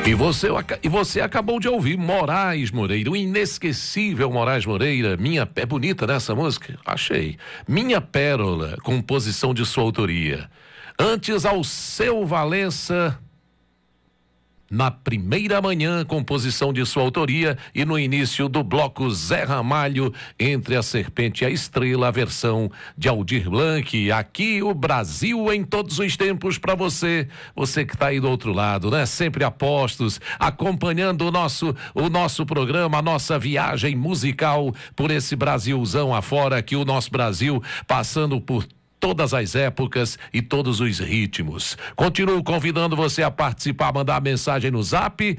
E você acabou de ouvir Moraes Moreira, o inesquecível Moraes Moreira. É bonita, né, essa música? Achei. Minha Pérola, composição de sua autoria. Antes, Alceu Valença, Na Primeira Manhã, composição de sua autoria, e no início do bloco Zé Ramalho, Entre a Serpente e a Estrela, a versão de Aldir Blanc. Aqui o Brasil em todos os tempos para você que está aí do outro lado, né? Sempre a postos, acompanhando o nosso programa, a nossa viagem musical por esse Brasilzão afora, aqui o nosso Brasil passando por todas as épocas e todos os ritmos. Continuo convidando você a participar, mandar mensagem no Zap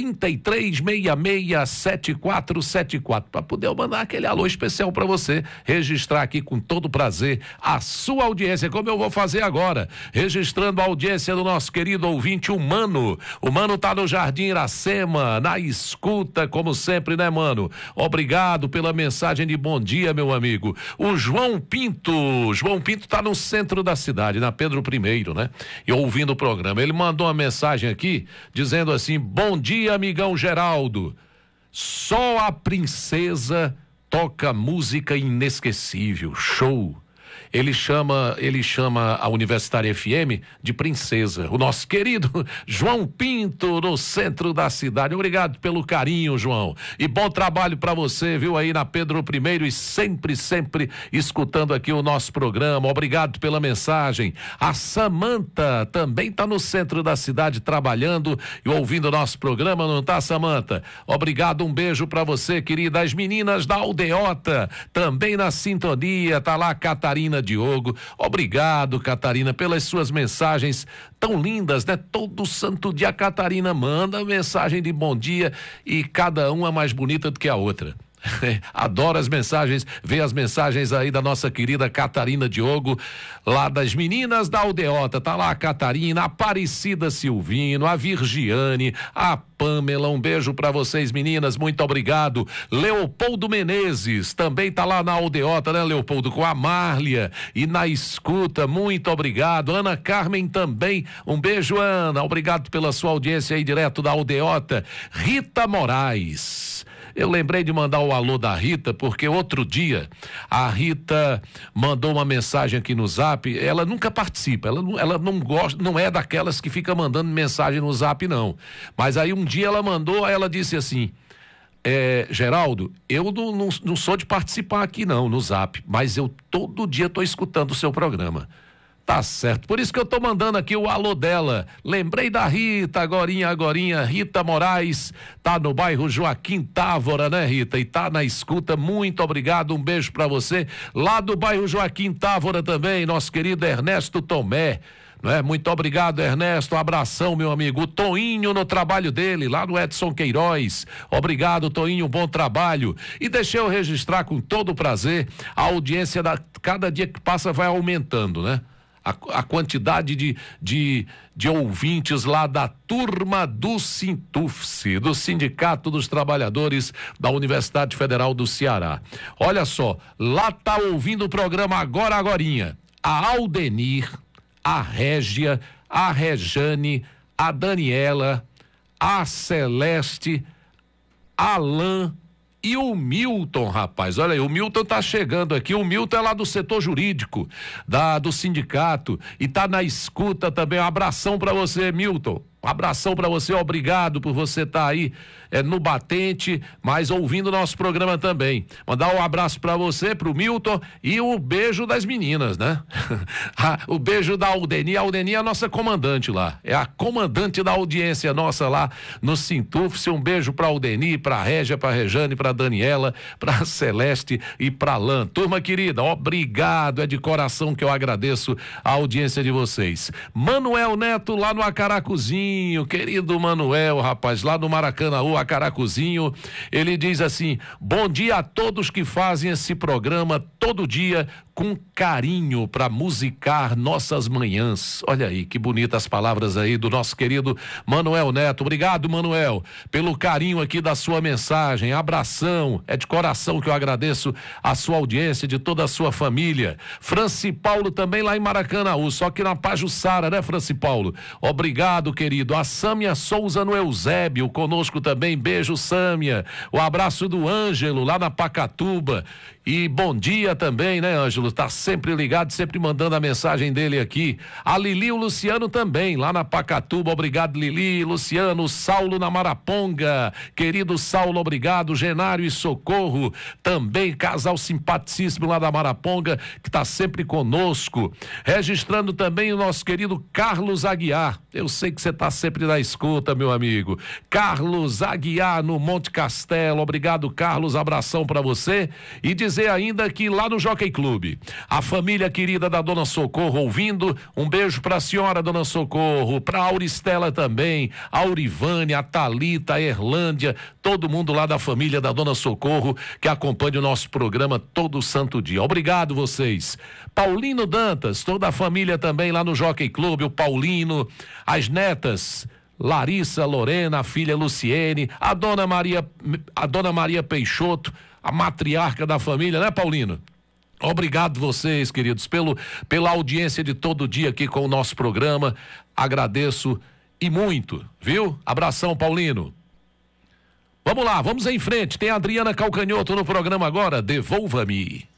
33667474 para poder eu mandar aquele alô especial para você, registrar aqui com todo prazer a sua audiência, como eu vou fazer agora, registrando a audiência do nosso querido ouvinte, o Mano. O Mano tá no Jardim Iracema, na escuta, como sempre, né, Mano? Obrigado pela mensagem de bom dia, meu amigo. O João Pinto tá no centro da cidade, na Pedro I, né? E ouvindo o programa. Ele mandou uma mensagem aqui, dizendo assim: bom dia, amigão Geraldo. Só a princesa toca música inesquecível. Show. Ele chama a Universitária FM de princesa. O nosso querido João Pinto, no centro da cidade. Obrigado pelo carinho, João. E bom trabalho para você, viu, aí na Pedro I, e sempre escutando aqui o nosso programa. Obrigado pela mensagem. A Samanta também tá no centro da cidade trabalhando e ouvindo o nosso programa, não tá, Samanta? Obrigado, um beijo para você, querida. As meninas da Aldeota também na sintonia. Tá lá a Catarina Diogo. Obrigado, Catarina, pelas suas mensagens tão lindas, né? Todo santo dia a Catarina manda mensagem de bom dia e cada uma mais bonita do que a outra. Adoro as mensagens, ver as mensagens aí da nossa querida Catarina Diogo, lá das meninas da Aldeota. Tá lá a Catarina, a Aparecida Silvino, a Virgiane, a Pamela. Um beijo pra vocês, meninas, muito obrigado. Leopoldo Menezes também tá lá na Aldeota, né, Leopoldo, com a Márlia e na escuta, muito obrigado. Ana Carmen também, um beijo, Ana, obrigado pela sua audiência aí direto da Aldeota. Rita Moraes, eu lembrei de mandar o alô da Rita, porque outro dia a Rita mandou uma mensagem aqui no Zap. Ela nunca participa, ela não gosta, não é daquelas que fica mandando mensagem no Zap, não. Mas aí um dia ela mandou, ela disse assim: Geraldo, eu não sou de participar aqui não, no Zap, mas eu todo dia tô escutando o seu programa. Tá certo, por isso que eu tô mandando aqui o alô dela. Lembrei da Rita, agorinha, Rita Moraes, tá no bairro Joaquim Távora, né, Rita? E tá na escuta, muito obrigado, um beijo pra você. Lá do bairro Joaquim Távora também, nosso querido Ernesto Tomé, né? Muito obrigado, Ernesto, um abração, meu amigo. O Toinho no trabalho dele, lá no Edson Queiroz. Obrigado, Toinho, bom trabalho. E deixa eu registrar com todo prazer, a audiência cada dia que passa vai aumentando, né? A quantidade de ouvintes lá da turma do Sintufce, do Sindicato dos Trabalhadores da Universidade Federal do Ceará. Olha só, lá tá ouvindo o programa agorinha. A Aldenir, a Régia, a Rejane, a Daniela, a Celeste, a Alain e o Milton, rapaz. Olha aí, o Milton tá chegando aqui. O Milton é lá do setor jurídico do sindicato e tá na escuta também. Um abração pra você, Milton. Um abração pra você, obrigado por você estar aí no batente, mas ouvindo o nosso programa também. Mandar um abraço pra você, pro Milton, e o beijo das meninas, né? O beijo da Aldeni. A Aldeni é a nossa comandante lá, é a comandante da audiência nossa lá no Sintufce. Um beijo pra Aldeni, pra Régia, pra Rejane, pra Daniela, pra Celeste e pra Lã. Turma querida, obrigado, é de coração que eu agradeço a audiência de vocês. Manuel Neto lá no Acaracuzinho, querido Manuel, rapaz, lá no Maracanãú, Acaracuzinho, ele diz assim: bom dia a todos que fazem esse programa todo dia com carinho para musicar nossas manhãs. Olha aí, que bonitas palavras aí do nosso querido Manuel Neto. Obrigado, Manuel, pelo carinho aqui da sua mensagem. Abração, é de coração que eu agradeço a sua audiência, de toda a sua família. Franci Paulo também lá em Maracanaú, só que na Pajuçara, né, Franci Paulo? Obrigado, querido. A Sâmia Souza no Eusébio, conosco também. Beijo, Sâmia. O abraço do Ângelo lá na Pacatuba. E bom dia também, né, Ângelo? Tá sempre ligado, sempre mandando a mensagem dele aqui. A Lili e o Luciano também, lá na Pacatuba. Obrigado, Lili, Luciano, Saulo na Maraponga. Querido Saulo, obrigado. Genário e Socorro, também casal simpaticíssimo lá da Maraponga, que tá sempre conosco. Registrando também o nosso querido Carlos Aguiar. Eu sei que você tá sempre na escuta, meu amigo. Carlos Aguiar no Monte Castelo. Obrigado, Carlos. Abração pra você. E dizer ainda que lá no Jockey Clube, a família querida da Dona Socorro ouvindo, um beijo pra senhora, Dona Socorro, pra Auristela também, a Aurivânia, a Thalita, a Erlândia, todo mundo lá da família da Dona Socorro que acompanha o nosso programa todo santo dia. Obrigado vocês. Paulino Dantas, toda a família também lá no Jockey Clube, o Paulino, as netas Larissa, Lorena, a filha Luciene, a Dona Maria Peixoto, a matriarca da família, né, Paulino? Obrigado vocês, queridos, pela audiência de todo dia aqui com o nosso programa. Agradeço e muito, viu? Abração, Paulino. Vamos lá, vamos em frente. Tem a Adriana Calcanhoto no programa agora. Devolva-me.